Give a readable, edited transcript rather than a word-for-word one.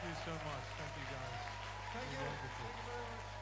you so much. Thank you, guys. Thank you. You're wonderful. Thank you very much.